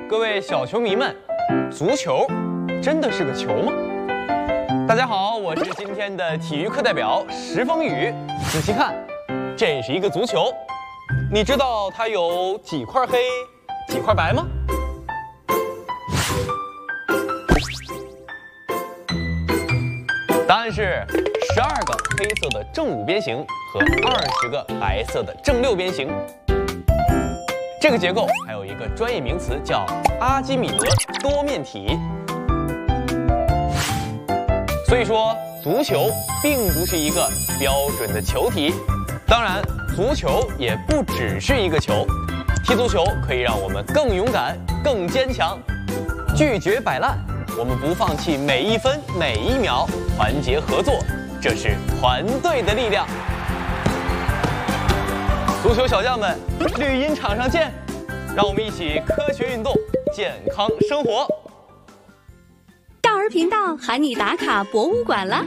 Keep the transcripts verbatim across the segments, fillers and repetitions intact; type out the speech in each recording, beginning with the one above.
各位小球迷们，足球真的是个球吗？大家好，我是今天的体育课代表石风雨。仔细看，这是一个足球，你知道它有几块黑，几块白吗？答案是十二个黑色的正五边形和二十个白色的正六边形。这个结构还有一个专业名词叫阿基米德多面体。所以说，足球并不是一个标准的球体。当然，足球也不只是一个球。踢足球可以让我们更勇敢、更坚强，拒绝摆烂。我们不放弃每一分每一秒，团结合作，这是团队的力量。足球小将们，绿茵场上见！让我们一起科学运动，健康生活。 少儿频道喊你打卡博物馆了。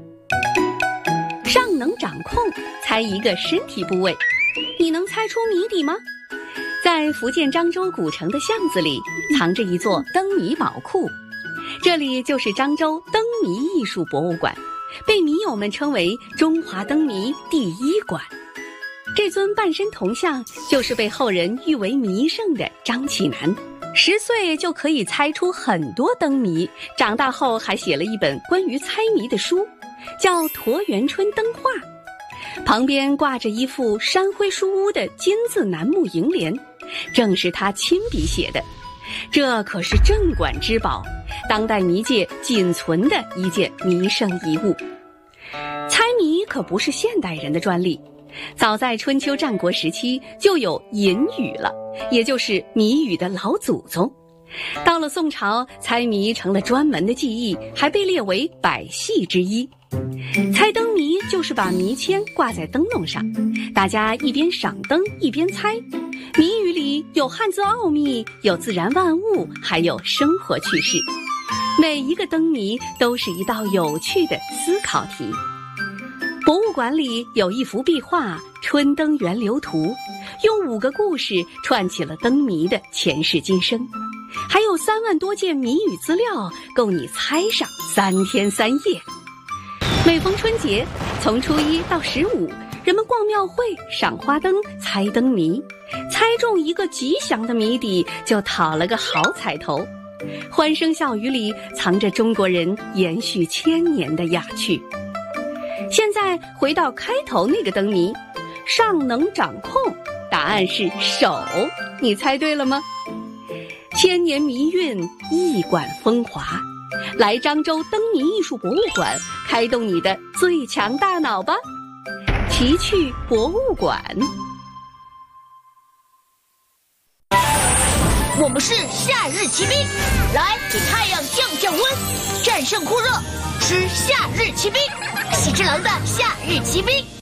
上能掌控，猜一个身体部位，你能猜出谜底吗？在福建漳州古城的巷子里，藏着一座灯谜宝库。这里就是漳州灯谜艺术博物馆，被谜友们称为中华灯谜第一馆。这尊半身铜像就是被后人誉为谜圣的张启南，十岁就可以猜出很多灯谜，长大后还写了一本关于猜谜的书，叫《橐圆春灯画》，旁边挂着一副山徽书屋的金字楠木楹联，正是他亲笔写的。这可是镇馆之宝，当代谜界仅存的一件谜圣遗物。猜谜可不是现代人的专利，早在春秋战国时期就有隐语了，也就是谜语的老祖宗。到了宋朝，猜谜成了专门的技艺，还被列为百戏之一。猜灯谜就是把谜签挂在灯笼上，大家一边赏灯一边猜。谜语里有汉字奥秘，有自然万物，还有生活趣事。每一个灯谜都是一道有趣的思考题。博物馆里有一幅壁画《春灯源流图》，用五个故事串起了灯谜的前世今生，还有三万多件谜语资料，够你猜上三天三夜。每逢春节，从初一到十五，人们逛庙会、赏花灯、猜灯谜，猜中一个吉祥的谜底，就讨了个好彩头。欢声笑语里藏着中国人延续千年的雅趣。现在回到开头那个灯谜，上能掌控，答案是手，你猜对了吗？千年谜韵，一馆风华，来漳州灯谜艺术博物馆，开动你的最强大脑吧！奇趣博物馆。 我们是夏日骑兵，来给太阳降降温，战胜酷热，吃夏日骑兵，喜之郎的夏日骑兵。